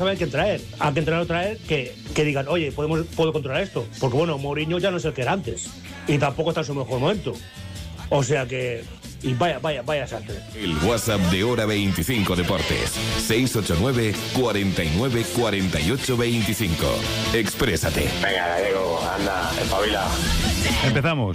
hay que traer que digan, oye, puedo controlar esto, porque bueno, Mourinho ya no es el que era antes y tampoco está en su mejor momento, o sea que, y vaya salte. El WhatsApp de Hora 25 Deportes, 689 49 48 25. Exprésate. Venga, Gallego, anda, espabila. Empezamos.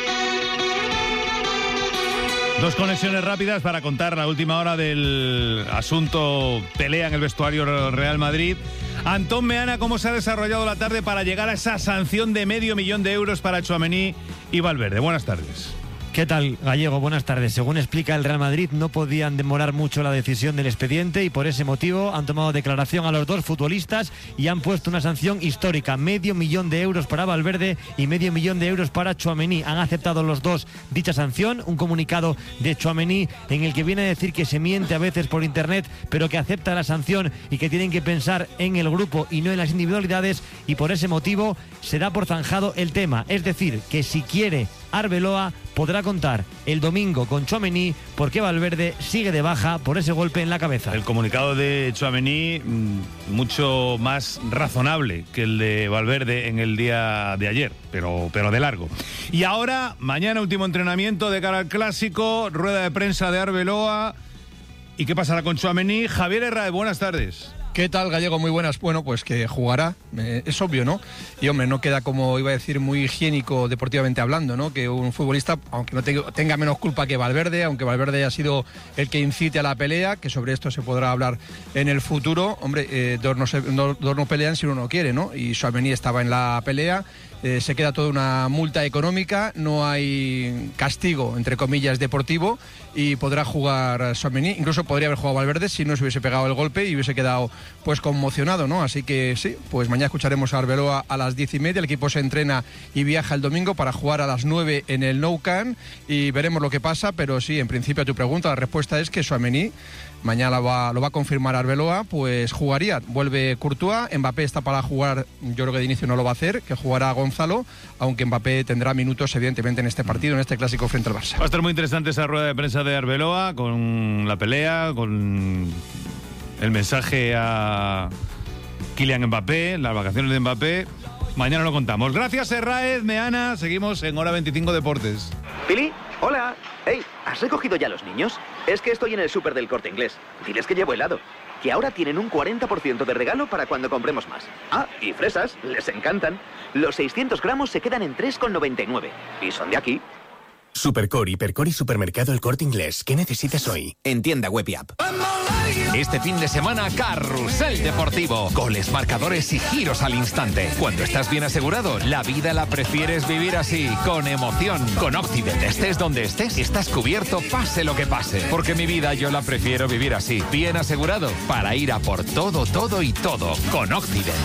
Dos conexiones rápidas para contar la última hora del asunto pelea en el vestuario Real Madrid. Antón Meana, ¿cómo se ha desarrollado la tarde para llegar a esa sanción de €500.000 para Tchouaméni y Valverde? Buenas tardes. ¿Qué tal, Gallego? Buenas tardes. Según explica el Real Madrid, no podían demorar mucho la decisión del expediente y por ese motivo han tomado declaración a los dos futbolistas y han puesto una sanción histórica, €500.000 para Valverde y €500.000 para Tchouaméni. Han aceptado los dos dicha sanción, un comunicado de Tchouaméni en el que viene a decir que se miente a veces por internet, pero que acepta la sanción y que tienen que pensar en el grupo y no en las individualidades, y por ese motivo se da por zanjado el tema. Es decir, que si quiere Arbeloa podrá contar el domingo con Tchouaméni porque Valverde sigue de baja por ese golpe en la cabeza. El comunicado de Tchouaméni mucho más razonable que el de Valverde en el día de ayer, pero de largo. Y ahora, mañana último entrenamiento de cara al Clásico, rueda de prensa de Arbeloa. ¿Y qué pasará con Tchouaméni? Javier Herrera, buenas tardes. ¿Qué tal, Gallego? Muy buenas. Bueno, pues que jugará, es obvio, ¿no? Y hombre, no queda, como iba a decir, muy higiénico deportivamente hablando, ¿no? Que un futbolista, aunque no tenga menos culpa que Valverde, aunque Valverde haya sido el que incite a la pelea, que sobre esto se podrá hablar en el futuro, hombre, dos no pelean si uno no quiere, ¿no? Y Tchouaméni estaba en la pelea. Se queda toda una multa económica, no hay castigo, entre comillas, deportivo, y podrá jugar Tchouaméni. Incluso podría haber jugado Valverde si no se hubiese pegado el golpe y hubiese quedado pues conmocionado, ¿no? Así que sí, pues mañana escucharemos a Arbeloa a las 10:30. El equipo se entrena y viaja el domingo para jugar a las 9 en el Nou Camp y veremos lo que pasa, pero sí, en principio a tu pregunta, la respuesta es que Tchouaméni mañana lo va a confirmar Arbeloa, pues jugaría. Vuelve Courtois, Mbappé está para jugar, yo creo que de inicio no lo va a hacer, que jugará Gonzalo, aunque Mbappé tendrá minutos evidentemente en este partido, en este clásico frente al Barça. Va a estar muy interesante esa rueda de prensa de Arbeloa, con la pelea, con el mensaje a Kylian Mbappé, las vacaciones de Mbappé. Mañana lo contamos. Gracias, Herráez, Meana. Seguimos en Hora 25 Deportes. Pili, hola. Hey, ¿has recogido ya los niños? Es que estoy en el súper del Corte Inglés. Diles que llevo helado. Que ahora tienen un 40% de regalo para cuando compremos más. Ah, y fresas, les encantan. Los 600 gramos se quedan en 3,99. Y son de aquí. Supercore, Hipercore y Supermercado El Corte Inglés. ¿Qué necesitas hoy? En tienda web y app. Este fin de semana, Carrusel Deportivo. Goles, marcadores y giros al instante. Cuando estás bien asegurado, la vida la prefieres vivir así, con emoción. Con Occident, estés donde estés, estás cubierto pase lo que pase. Porque mi vida yo la prefiero vivir así, bien asegurado, para ir a por todo, todo y todo. Con Occident.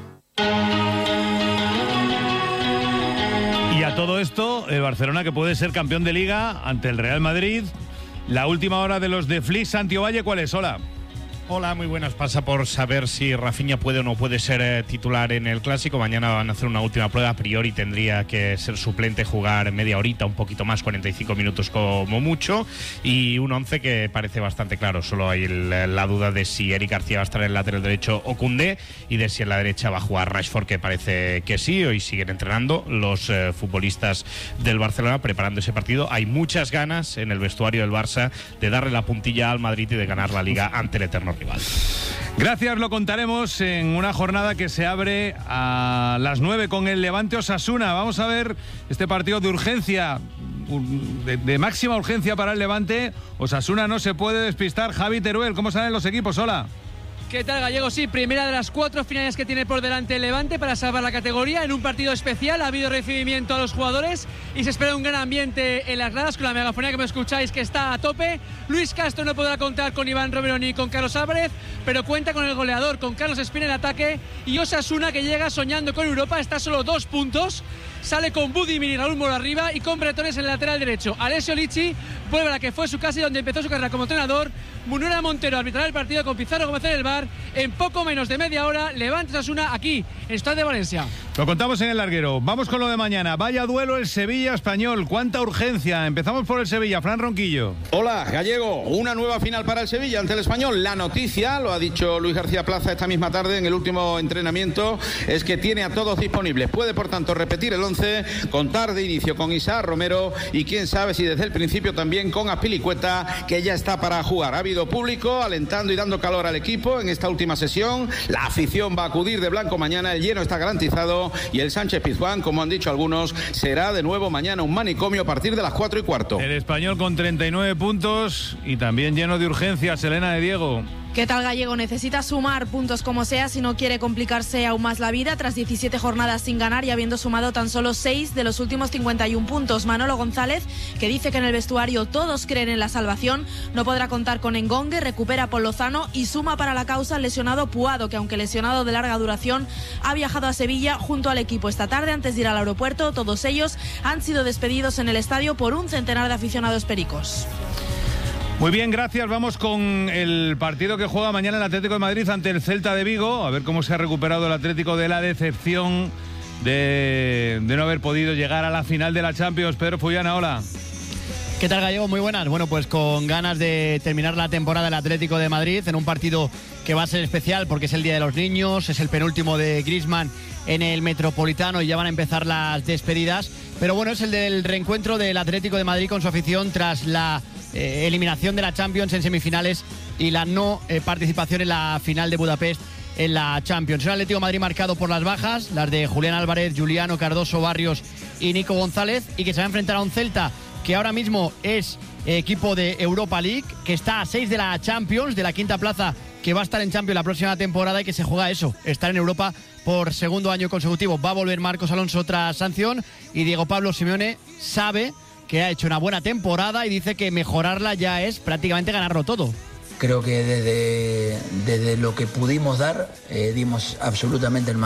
Y a todo esto, el Barcelona, que puede ser campeón de Liga ante el Real Madrid. La última hora de los de Flix. Santi Ovalle, ¿cuál es? Hola. Hola, muy buenas. Pasa por saber si Rafinha puede o no puede ser titular en el Clásico. Mañana van a hacer una última prueba. A priori tendría que ser suplente, jugar media horita, un poquito más, 45 minutos como mucho. Y un 11 que parece bastante claro. Solo hay la duda de si Eric García va a estar en el lateral derecho o Koundé, y de si en la derecha va a jugar Rashford, que parece que sí. Hoy siguen entrenando los futbolistas del Barcelona preparando ese partido. Hay muchas ganas en el vestuario del Barça de darle la puntilla al Madrid y de ganar la Liga ante el eterno rival. Gracias, lo contaremos en una jornada que se abre a las 9 con el Levante Osasuna. Vamos a ver este partido de urgencia, de máxima urgencia para el Levante. Osasuna no se puede despistar. Javi Teruel, ¿cómo salen los equipos? Hola. ¿Qué tal, Gallego? Sí, primera de las 4 finales que tiene por delante el Levante para salvar la categoría en un partido especial. Ha habido recibimiento a los jugadores y se espera un gran ambiente en las gradas, con la megafonía que me escucháis que está a tope. Luis Castro no podrá contar con Iván Romero ni con Carlos Álvarez, pero cuenta con el goleador, con Carlos Espina en ataque, y Osasuna, que llega soñando con Europa, está a solo 2 puntos. Sale con Budimir y Raúl Moro arriba y con Bretones en el lateral derecho. Alessio Lichi vuelve a la que fue su casa y donde empezó su carrera como entrenador. Munera Montero arbitrará el partido con Pizarro Gómez en el bar. En poco menos de media hora, Levante Osasuna aquí, en Stade de Valencia. Lo contamos en el larguero. Vamos con lo de mañana. Vaya duelo el Sevilla-Español. ¿Cuánta urgencia? Empezamos por el Sevilla. Fran Ronquillo. Hola, Gallego. Una nueva final para el Sevilla ante el Español. La noticia, lo ha dicho Luis García Plaza esta misma tarde en el último entrenamiento, es que tiene a todos disponibles. Puede, por tanto, repetir el 11, contar de inicio con Isaac Romero y quién sabe si desde el principio también con Azpilicueta, que ya está para jugar. Ha habido público alentando y dando calor al equipo en esta última sesión. La afición va a acudir de blanco mañana. El lleno está garantizado. Y el Sánchez-Pizjuán, como han dicho algunos, será de nuevo mañana un manicomio a partir de las 4:15. El Español con 39 puntos y también lleno de urgencias. Elena de Diego. ¿Qué tal, Gallego? Necesita sumar puntos como sea si no quiere complicarse aún más la vida tras 17 jornadas sin ganar y habiendo sumado tan solo 6 de los últimos 51 puntos. Manolo González, que dice que en el vestuario todos creen en la salvación, no podrá contar con Engongue, recupera por Lozano y suma para la causa al lesionado Puado, que aunque lesionado de larga duración, ha viajado a Sevilla junto al equipo esta tarde antes de ir al aeropuerto. Todos ellos han sido despedidos en el estadio por un centenar de aficionados pericos. Muy bien, gracias. Vamos con el partido que juega mañana el Atlético de Madrid ante el Celta de Vigo. A ver cómo se ha recuperado el Atlético de la decepción de no haber podido llegar a la final de la Champions. Pedro Fullana, hola. ¿Qué tal, Gallego? Muy buenas. Bueno, pues con ganas de terminar la temporada del Atlético de Madrid en un partido que va a ser especial porque es el Día de los Niños, es el penúltimo de Griezmann en el Metropolitano y ya van a empezar las despedidas. Pero bueno, es el del reencuentro del Atlético de Madrid con su afición tras la eliminación de la Champions en semifinales y la no participación en la final de Budapest en la Champions. Un Atlético de Madrid marcado por las bajas, las de Julián Álvarez, Juliano, Cardoso, Barrios y Nico González, y que se va a enfrentar a un Celta que ahora mismo es equipo de Europa League, que está a 6 de la Champions, de la quinta plaza, que va a estar en Champions la próxima temporada y que se juega eso, estar en Europa por segundo año consecutivo. Va a volver Marcos Alonso tras sanción y Diego Pablo Simeone sabe que ha hecho una buena temporada y dice que mejorarla ya es prácticamente ganarlo todo. Creo que desde lo que pudimos dar, dimos absolutamente el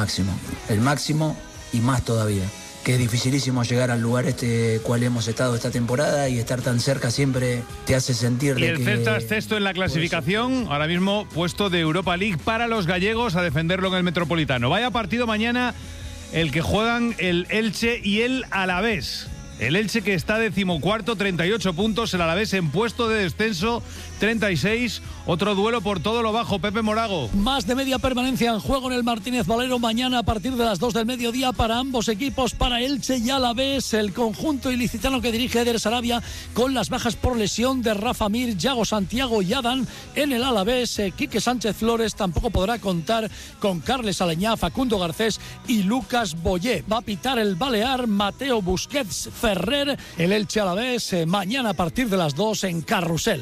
máximo y más todavía. Que es dificilísimo llegar al lugar cual hemos estado esta temporada y estar tan cerca siempre te hace sentir de que... Y el Celta es sexto en la clasificación, ahora mismo puesto de Europa League para los gallegos a defenderlo en el Metropolitano. Vaya partido mañana el que juegan el Elche y el Alavés. El Elche que está 14º, 38 puntos, el Alavés en puesto de descenso, 36. Otro duelo por todo lo bajo, Pepe Morago. Más de media permanencia en juego en el Martínez Valero mañana a partir de las 2 del mediodía para ambos equipos, para Elche y Alavés. El conjunto ilicitano que dirige Eder Sarabia con las bajas por lesión de Rafa Mir, Yago Santiago y Adán. En el Alavés, Quique Sánchez Flores tampoco podrá contar con Carles Aleñá, Facundo Garcés y Lucas Boyé. Va a pitar el Balear Mateo Busquets Ferrer. El Elche Alavés mañana a partir de las 2 en Carrusel.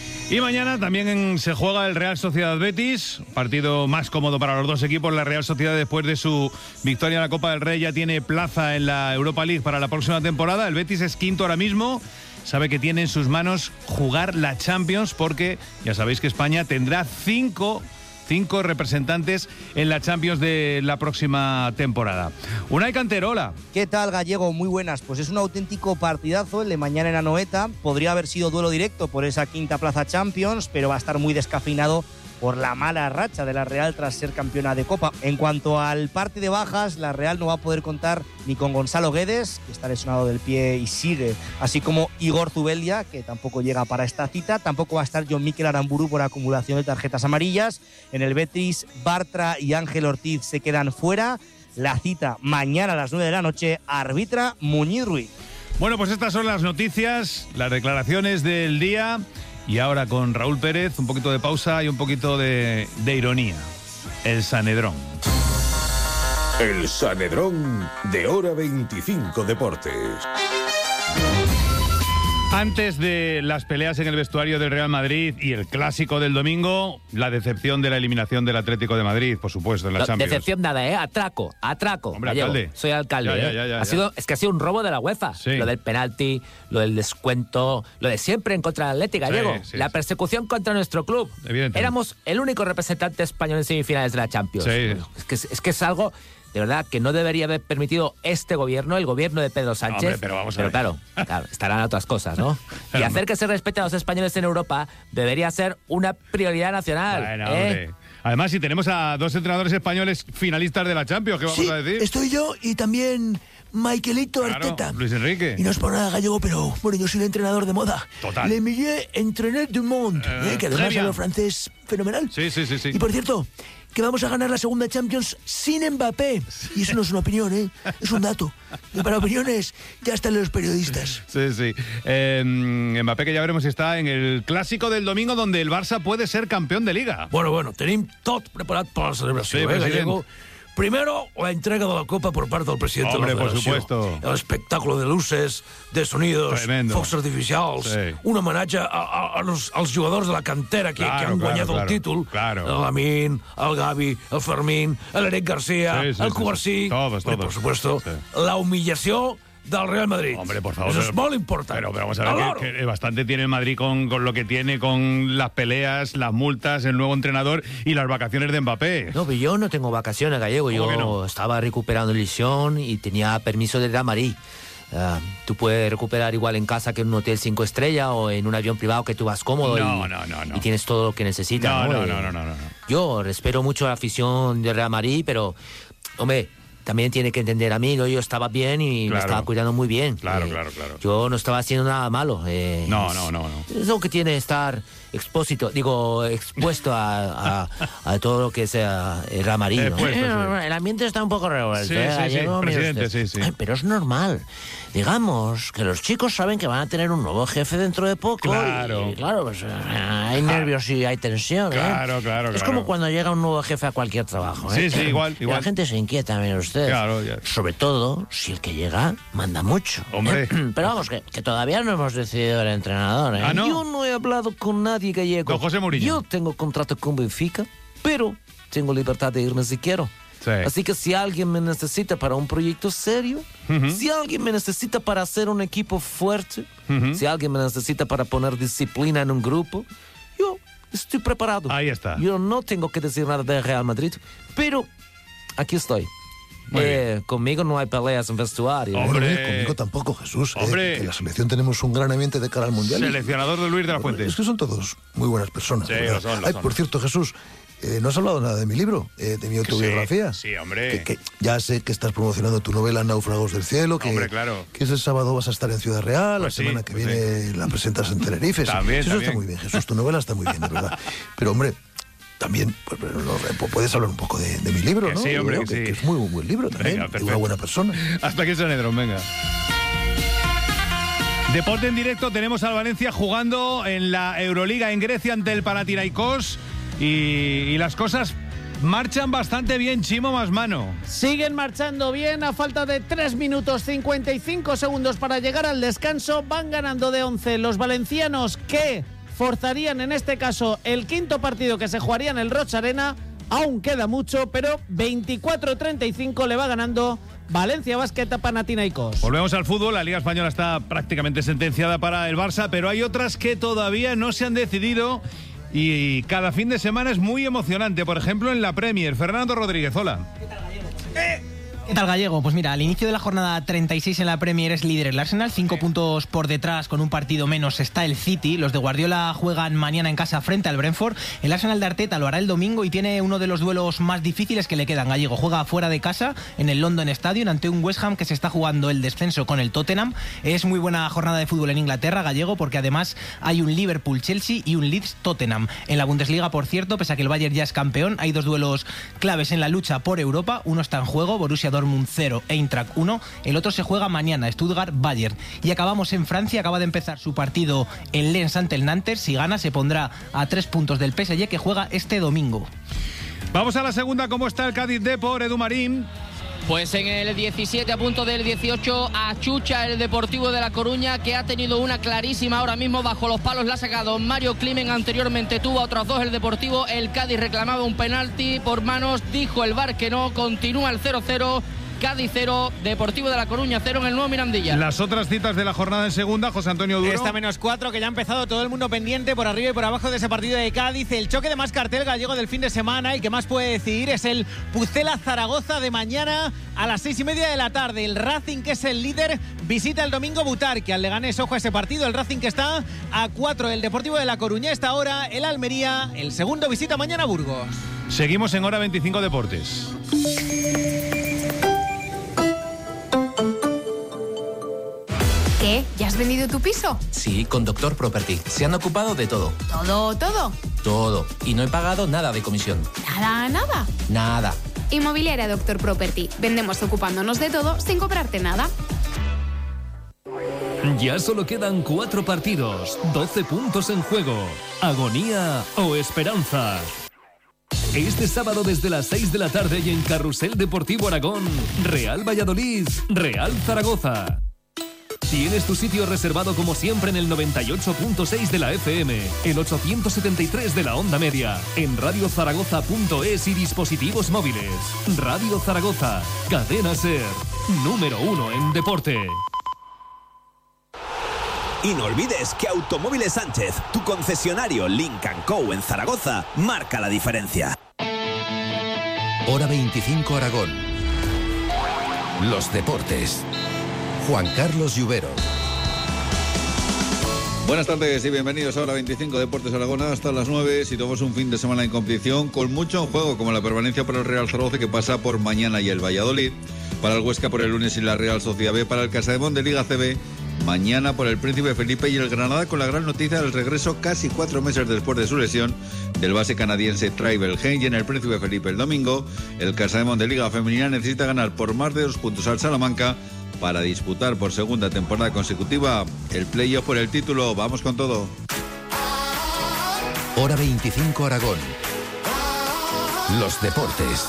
Y mañana también se juega el Real Sociedad Betis, partido más cómodo para los dos equipos. La Real Sociedad, después de su victoria en la Copa del Rey, ya tiene plaza en la Europa League para la próxima temporada. El Betis es quinto ahora mismo, sabe que tiene en sus manos jugar la Champions porque ya sabéis que España tendrá cinco representantes en la Champions de la próxima temporada. Unai Cantero, hola. ¿Qué tal, Gallego? Muy buenas. Pues es un auténtico partidazo el de mañana en Anoeta. Podría haber sido duelo directo por esa quinta plaza Champions, pero va a estar muy descafeinado por la mala racha de la Real tras ser campeona de Copa. En cuanto al parte de bajas, la Real no va a poder contar ni con Gonzalo Guedes, que está lesionado del pie y sigue, así como Igor Zubeldia, que tampoco llega para esta cita. Tampoco va a estar John Mikel Aramburu por acumulación de tarjetas amarillas. En el Betis, Bartra y Ángel Ortiz se quedan fuera. La cita mañana a las 9 de la noche, arbitra Muñiz Ruiz. Bueno, pues estas son las noticias, las declaraciones del día. Y ahora con Raúl Pérez, un poquito de pausa y un poquito de ironía. El Sanedrón. El Sanedrón de Hora 25 Deportes. Antes de las peleas en el vestuario del Real Madrid y el clásico del domingo, la decepción de la eliminación del Atlético de Madrid, por supuesto, en la Champions. Decepción nada, atraco. Hombre, alcalde. Soy alcalde. Ya. Es que ha sido un robo de la UEFA. Sí. Lo del penalti, lo del descuento, lo de siempre en contra del Atlético Gallego. Sí. La persecución contra nuestro club. Éramos el único representante español en semifinales de la Champions. Sí. Es que es algo... De verdad, que no debería haber permitido este gobierno, el gobierno de Pedro Sánchez. Hombre, pero vamos a ver. Claro, estarán otras cosas, ¿no? Y hacer que se respeten a los españoles en Europa debería ser una prioridad nacional. Bueno, hombre. Además, si tenemos a 2 entrenadores españoles finalistas de la Champions, ¿qué vamos a decir? Estoy yo y también Michaelito Arteta. Luis Enrique. Y no es por nada, Gallego, pero bueno, yo soy el entrenador de moda. Total. Le milieu entraîneur du monde, que además habla francés fenomenal. Sí. Y por cierto, que vamos a ganar la segunda Champions sin Mbappé. Y eso no es una opinión, es un dato. Y para opiniones ya están los periodistas. Sí. Mbappé, que ya veremos si está en el clásico del domingo, donde el Barça puede ser campeón de Liga. Bueno, tenim tot preparat per la celebració, Sí, president. Gallego? Primero, la entrega de la copa por parte del presidente Hombre, de la por federació. supuesto. El espectáculo de luces, de sonidos, Tremendo. focs artificials, Sí. un homenatge als jugadors de la cantera que han guanyat el títol. Claro. Lamin, el Gavi, el Fermín, l'Eric García, Sí, el Cubarsí. Todos. Por supuesto, la humillació del Real Madrid. Hombre, por favor. Eso es muy importante. Pero vamos a ver que bastante tiene el Madrid con lo que tiene, con las peleas, las multas, el nuevo entrenador y las vacaciones de Mbappé. No, pero yo no tengo vacaciones, Gallego. ¿Cómo que Yo no? estaba recuperando lesión y tenía permiso del Real Madrid. Tú puedes recuperar igual en casa que en un hotel 5 estrellas o en un avión privado que tú vas cómodo y tienes todo lo que necesitas. No. Yo respeto mucho la afición del Real Madrid, pero, hombre, también tiene que entender a mí, ¿no? Yo estaba bien y me estaba cuidando muy bien. Claro. Yo no estaba haciendo nada malo. No. Es lo que tiene estar expuesto a todo lo que sea el Real Madrid, ¿no? El ambiente está un poco revuelto. Gallego, mire presidente, usted. Ay, pero es normal. Digamos que los chicos saben que van a tener un nuevo jefe dentro de poco. Claro. Y claro, pues hay nervios y hay tensión. Claro. Es como cuando llega un nuevo jefe a cualquier trabajo. Sí, igual. Y la gente se inquieta, mire usted. Claro, ya. Sobre todo si el que llega manda mucho. Hombre. Pero vamos, que todavía no hemos decidido el entrenador. Ah, ¿no? Yo no he hablado con nadie, Gallego. Don José Mourinho. Yo tengo contrato con Benfica, pero tengo libertad de irme si quiero. Sí. Así que si alguien me necesita para un proyecto serio, si alguien me necesita para hacer un equipo fuerte, si alguien me necesita para poner disciplina en un grupo, yo estoy preparado. Ahí está. Yo no tengo que decir nada de Real Madrid, pero aquí estoy. Conmigo no hay peleas en vestuario. Hombre. Conmigo tampoco, Jesús. Hombre. Que en la selección tenemos un gran ambiente de cara al Mundial. Seleccionador de Luis de la Fuente. Es que son todos muy buenas personas. Sí, ¿verdad? lo son. Ay, por cierto, Jesús, no has hablado nada de mi libro, de mi autobiografía. Sí, hombre. Que ya sé que estás promocionando tu novela Náufragos del Cielo, que, Hombre, claro. que ese sábado vas a estar en Ciudad Real, Pues la semana que viene la presentas en Tenerife. También, Eso está muy bien, Jesús, tu novela está muy bien, de verdad. Pero, hombre, también puedes hablar un poco de mi libro, Que ¿no? sí, hombre, Yo creo que sí. que es muy buen libro también, Venga, de perfecto. una buena persona. Hasta aquí el Sanedrón, venga. Deporte en directo, tenemos al Valencia jugando en la Euroliga en Grecia ante el Panathinaikos y las cosas marchan bastante bien, Chimo Masmano. Siguen marchando bien a falta de 3 minutos 55 segundos para llegar al descanso. Van ganando de 11 los valencianos, que forzarían en este caso el quinto partido que se jugaría en el Roig Arena. Aún queda mucho, pero 24-35 le va ganando Valencia Basket a Panathinaikos. Volvemos al fútbol, la Liga Española está prácticamente sentenciada para el Barça, pero hay otras que todavía no se han decidido y cada fin de semana es muy emocionante. Por ejemplo, en la Premier, Fernando Rodríguez, hola. ¿Qué tal, Gallego? Pues mira, al inicio de la jornada 36 en la Premier es líder el Arsenal, 5 puntos por detrás, con un partido menos está el City. Los de Guardiola juegan mañana en casa frente al Brentford. El Arsenal de Arteta lo hará el domingo y tiene uno de los duelos más difíciles que le quedan. Gallego juega fuera de casa en el London Stadium ante un West Ham que se está jugando el descenso con el Tottenham. Es muy buena jornada de fútbol en Inglaterra, Gallego, porque además hay un Liverpool-Chelsea y un Leeds-Tottenham. En la Bundesliga, por cierto, pese a que el Bayern ya es campeón, hay dos duelos claves en la lucha por Europa. Uno está en juego, Borussia Dortmund 0, Eintracht 1. El otro se juega mañana, Stuttgart-Bayern. Y acabamos en Francia, acaba de empezar su partido el Lens ante el Nantes. Si gana, se pondrá a 3 puntos del PSG, que juega este domingo. Vamos a la segunda, ¿cómo está el Cádiz Depor, Edu Marín? Pues en el 17 a punto del 18 achucha el Deportivo de La Coruña, que ha tenido una clarísima ahora mismo bajo los palos, la ha sacado Mario Climen, anteriormente tuvo a otros dos el Deportivo. El Cádiz reclamaba un penalti por manos, dijo el VAR que no, continúa el 0-0. Cádiz 0, Deportivo de La Coruña 0 en el nuevo Mirandilla. Las otras citas de la jornada en segunda, José Antonio Duro. Esta -4, que ya ha empezado todo el mundo pendiente por arriba y por abajo de ese partido de Cádiz. El choque de más cartel gallego del fin de semana, y que más puede decidir es el Pucela-Zaragoza de mañana a las 6:30 de la tarde. El Racing, que es el líder, visita el domingo Butarque al Leganés. Ojo a ese partido, el Racing que está a 4 del Deportivo de La Coruña. Esta hora el Almería, el segundo, visita mañana Burgos. Seguimos en Hora 25 Deportes. ¿Qué? ¿Ya has vendido tu piso? Sí, con Doctor Property. Se han ocupado de todo. ¿Todo? Todo. Y no he pagado nada de comisión. ¿Nada? Nada. Inmobiliaria Doctor Property. Vendemos ocupándonos de todo sin cobrarte nada. Ya solo quedan 4 partidos, 12 puntos en juego. Agonía o esperanza. Este sábado desde las 6 de la tarde y en Carrusel Deportivo Aragón, Real Valladolid, Real Zaragoza. Tienes tu sitio reservado como siempre en el 98.6 de la FM, el 873 de la onda media, en radiozaragoza.es y dispositivos móviles. Radio Zaragoza, Cadena SER, número 1 en deporte. Y no olvides que Automóviles Sánchez, tu concesionario Lynk & Co en Zaragoza, marca la diferencia. Hora 25 Aragón. Los deportes. Juan Carlos Lluvero. Buenas tardes y bienvenidos a Hora 25 Deportes Aragón hasta las 9. Si tomamos un fin de semana en competición con mucho en juego, como la permanencia para el Real Zaragoza, que pasa por mañana, y el Valladolid, para el Huesca por el lunes y la Real Sociedad B, para el Casademont de Liga CB mañana por el Príncipe Felipe, y el Granada con la gran noticia del regreso casi 4 meses después de su lesión del base canadiense Tribal Haynes. Y en el Príncipe Felipe el domingo, el Casademont de Liga Femenina necesita ganar por más de 2 puntos al Salamanca para disputar por segunda temporada consecutiva el playoff por el título. Vamos con todo. Hora 25 Aragón. Los deportes.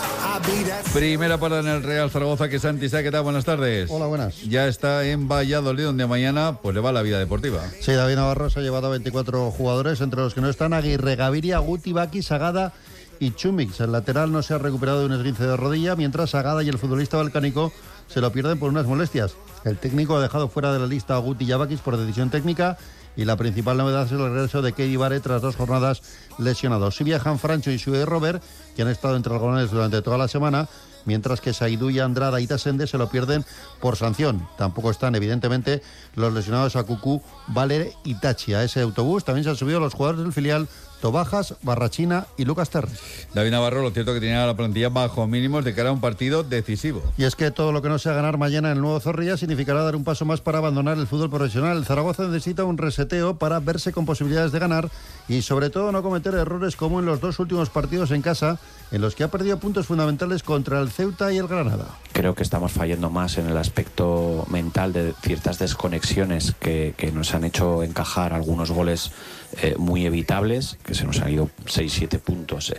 Primera parada en el Real Zaragoza, que Santi Sá, ¿qué tal? Buenas tardes. Hola, buenas. Ya está en Valladolid, donde mañana pues le va la vida deportiva. Sí, David Navarro se ha llevado a 24 jugadores, entre los que no están Aguirre, Gaviria, Guti, Baki, Sagada y Chumix. El lateral no se ha recuperado de un esguince de rodilla, mientras Sagada y el futbolista balcánico se lo pierden por unas molestias. El técnico ha dejado fuera de la lista a Guti y a Bakis por decisión técnica, y la principal novedad es el regreso de Keidi Bare tras 2 jornadas lesionados. Si viajan Francho y Sue Robert, que han estado entre algodones durante toda la semana, mientras que Saidú y Andrada y Tasende se lo pierden por sanción. Tampoco están, evidentemente, los lesionados a Cucú, Valer y Tachi. A ese autobús también se han subido los jugadores del filial Tobajas, Barrachina y Lucas Terry. David Navarro, lo cierto que tenía la plantilla bajo mínimos de cara a un partido decisivo. Y es que todo lo que no sea ganar mañana en el nuevo Zorrilla significará dar un paso más para abandonar el fútbol profesional. El Zaragoza necesita un reseteo para verse con posibilidades de ganar y sobre todo no cometer errores como en los 2 últimos partidos en casa, en los que ha perdido puntos fundamentales contra el Ceuta y el Granada. Creo que estamos fallando más en el aspecto mental de ciertas desconexiones que nos han hecho encajar algunos goles muy evitables, que se nos han ido 6-7 puntos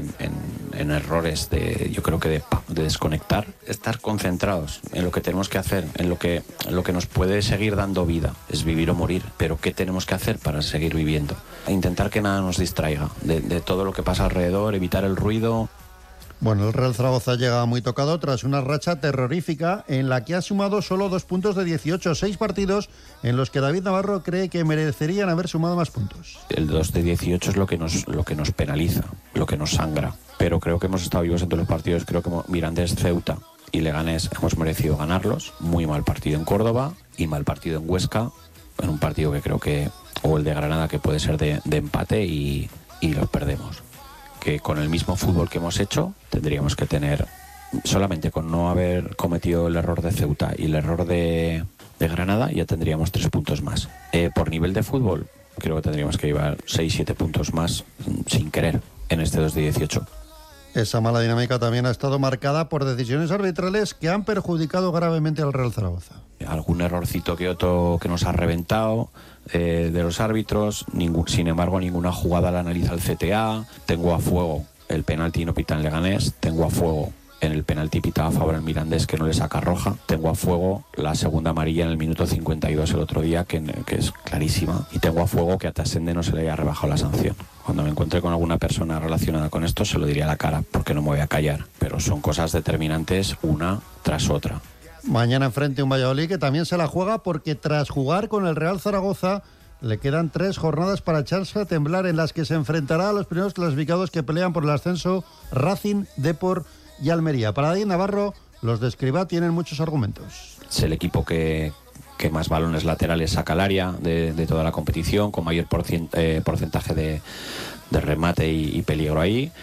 en errores yo creo que de desconectar. Estar concentrados en lo que tenemos que hacer, en lo que nos puede seguir dando vida, es vivir o morir, pero ¿qué tenemos que hacer para seguir viviendo? Intentar que nada nos distraiga de todo lo que pasa alrededor, evitar el ruido. Bueno, el Real Zaragoza llega muy tocado tras una racha terrorífica en la que ha sumado solo 2 puntos de 18, 6 partidos en los que David Navarro cree que merecerían haber sumado más puntos. El 2 de 18 es lo que nos penaliza, lo que nos sangra, pero creo que hemos estado vivos en todos los partidos. Creo que Mirandés, Ceuta y Leganés hemos merecido ganarlos. Muy mal partido en Córdoba y mal partido en Huesca, en un partido que creo que, o el de Granada, que puede ser de empate y los perdemos. Que con el mismo fútbol que hemos hecho tendríamos que tener, solamente con no haber cometido el error de Ceuta y el error de Granada, ya tendríamos 3 puntos más. Por nivel de fútbol creo que tendríamos que llevar 6-7 puntos más sin querer en este 2 de 18. Esa mala dinámica también ha estado marcada por decisiones arbitrales que han perjudicado gravemente al Real Zaragoza. Algún errorcito que otro que nos ha reventado de los árbitros, sin embargo ninguna jugada la analiza el CTA. Tengo a fuego el penalti no pita en Leganés, tengo a fuego en el penalti pitado a favor del Mirandés que no le saca roja, tengo a fuego la segunda amarilla en el minuto 52 el otro día que es clarísima, y tengo a fuego que a Tasende no se le haya rebajado la sanción. Cuando me encuentre con alguna persona relacionada con esto se lo diría a la cara, porque no me voy a callar, pero son cosas determinantes una tras otra. Mañana enfrente un Valladolid que también se la juega, porque tras jugar con el Real Zaragoza le quedan 3 jornadas para echarse a temblar, en las que se enfrentará a los primeros clasificados que pelean por el ascenso: Racing, Depor y Almería. Para David Navarro, los de Escribá tienen muchos argumentos. Es el equipo que más balones laterales saca al área de toda la competición, con mayor porcentaje de remate y peligro ahí.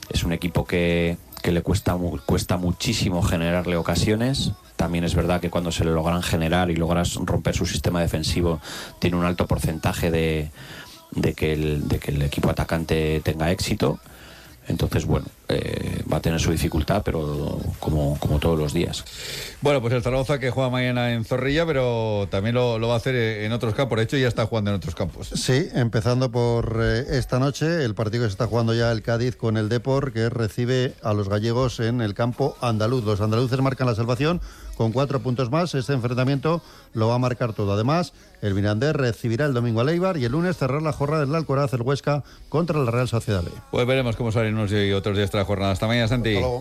Es un equipo que le cuesta muchísimo generarle ocasiones. También es verdad que cuando se le logran generar y logras romper su sistema defensivo, tiene un alto porcentaje de que el equipo atacante tenga éxito. Entonces, bueno, va a tener su dificultad, pero como todos los días. Bueno, pues el Zaragoza que juega mañana en Zorrilla, pero también lo va a hacer en otros campos. De hecho, ya está jugando en otros campos. Sí, empezando por esta noche, el partido que se está jugando ya el Cádiz con el Depor, que recibe a los gallegos en el campo andaluz. Los andaluces marcan la salvación con 4 puntos más. Este enfrentamiento lo va a marcar todo. Además, el Mirandés recibirá el domingo al Eibar y el lunes cerrar la jornada del Alcoraz, el Huesca, contra la Real Sociedad B. Pues veremos cómo salen unos y otros días de la jornada. Hasta mañana, Santi. Hasta luego.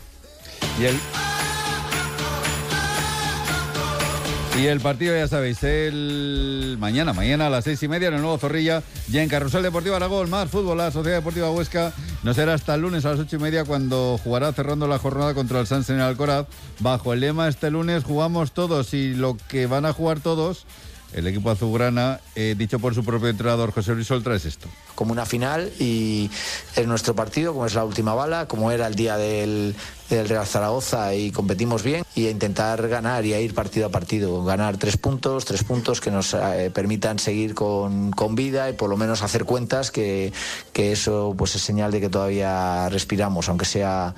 Y el partido, ya sabéis, mañana a las 6:30 en el nuevo Zorrilla, ya en Carrusel Deportivo Aragón, más fútbol. La Sociedad Deportiva Huesca no será hasta el lunes a las 8:30 cuando jugará cerrando la jornada contra el Sanse en el Alcoraz, bajo el lema este lunes jugamos todos, y lo que van a jugar todos, el equipo azulgrana, dicho por su propio entrenador José Luis Oltra, es esto. Como una final, y es nuestro partido, como es la última bala, como era el día del Real Zaragoza, y competimos bien, y a intentar ganar y a ir partido a partido, ganar 3 puntos que nos permitan seguir con vida y por lo menos hacer cuentas, que eso pues es señal de que todavía respiramos, aunque sea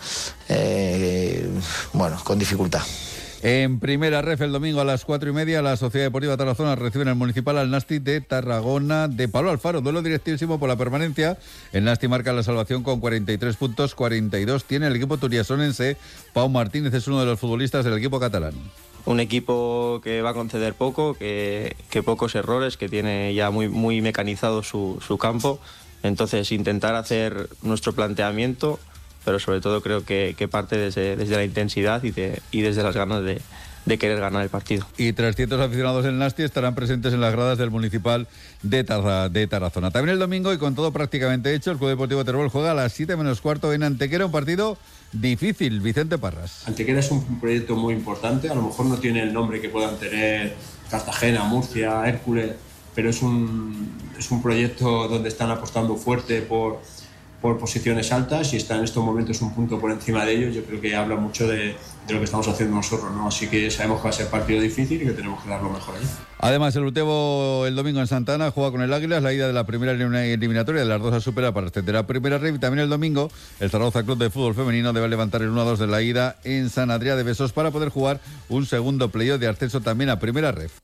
con dificultad. En primera ref el domingo a las 4:30, la Sociedad Deportiva Tarazona recibe en el Municipal al Nasti de Tarragona de Pablo Alfaro. Duelo directísimo por la permanencia. El Nasti marca la salvación con 43 puntos, 42 tiene el equipo turiasonense. Pau Martínez es uno de los futbolistas del equipo catalán. Un equipo que va a conceder poco, que pocos errores, que tiene ya muy mecanizado su campo. Entonces intentar hacer nuestro planteamiento, pero sobre todo creo que parte desde la intensidad y desde las ganas de querer ganar el partido. Y 300 aficionados del Nasti estarán presentes en las gradas del Municipal de Tarazona. También el domingo, y con todo prácticamente hecho, el Club Deportivo Teruel juega a las 7:15 en Antequera, un partido difícil. Vicente Parras. Antequera es un proyecto muy importante, a lo mejor no tiene el nombre que puedan tener Cartagena, Murcia, Hércules, pero es un proyecto donde están apostando fuerte por posiciones altas, y está en estos momentos un punto por encima de ellos. Yo creo que habla mucho de lo que estamos haciendo nosotros, ¿no? Así que sabemos que va a ser partido difícil y que tenemos que dar lo mejor ahí. Además, el Utebo el domingo en Santana juega con el Águilas, la ida de la primera eliminatoria de las dos a superar para ascender a primera red. Y también el domingo el Zaragoza Club de Fútbol Femenino debe levantar el 1-2 de la ida en San Adrià de Besós para poder jugar un segundo playoff de ascenso también a primera red.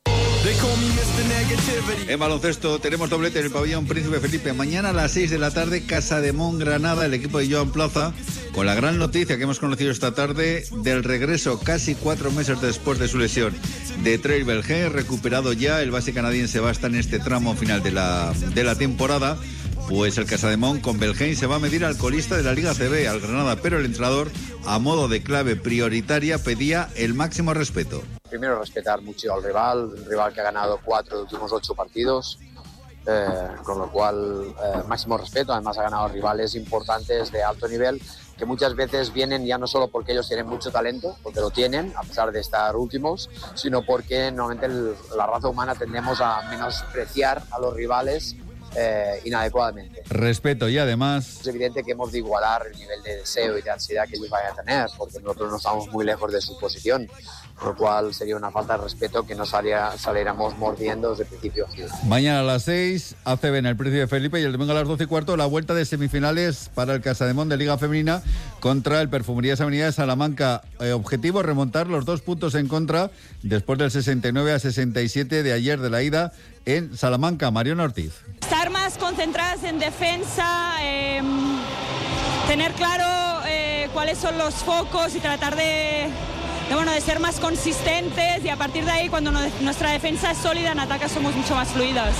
En baloncesto tenemos doblete en el pabellón Príncipe Felipe. Mañana a las 6 de la tarde, Casademón Granada, el equipo de Joan Plaza, con la gran noticia que hemos conocido esta tarde del regreso casi 4 meses después de su lesión de Trey Belge, recuperado ya. El base canadiense va a estar en este tramo final de la temporada. Pues el Casademón con Belgein se va a medir al colista de la Liga CB, al Granada, pero el entrenador, a modo de clave prioritaria, pedía el máximo respeto. Primero, respetar mucho al rival, un rival que ha ganado 4 de los últimos 8 partidos, con lo cual máximo respeto. Además ha ganado rivales importantes de alto nivel, que muchas veces vienen ya no solo porque ellos tienen mucho talento, porque lo tienen a pesar de estar últimos, sino porque normalmente la raza humana tendemos a menospreciar a los rivales inadecuadamente. Respeto, y además es evidente que hemos de igualar el nivel de deseo y de ansiedad que ellos vayan a tener, porque nosotros no estamos muy lejos de su posición, por lo cual sería una falta de respeto que no saliéramos mordiendo desde el principio. Mañana a las 6 ACB en el Príncipe Felipe, y el domingo a las 12:15 la vuelta de semifinales para el Casademón de Liga Femenina contra el Perfumerías Avenida de Salamanca. Objetivo, remontar los 2 puntos en contra después del 69-67 de ayer de la ida en Salamanca. Mariona Ortiz. Estar más concentradas en defensa, tener claro cuáles son los focos y tratar de ser más consistentes, y a partir de ahí, cuando nuestra defensa es sólida, en ataque somos mucho más fluidas.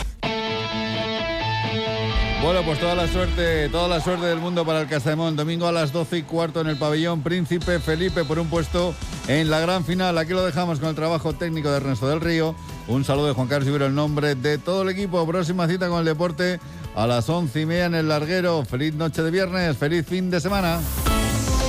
Bueno, pues toda la suerte del mundo para el Casademón. Domingo a las 12:15 en el pabellón Príncipe Felipe por un puesto en la gran final. Aquí lo dejamos con el trabajo técnico de Ernesto del Río. Un saludo de Juan Carlos Ibero en nombre de todo el equipo. Próxima cita con el deporte a las 11:30 en el Larguero. Feliz noche de viernes, feliz fin de semana.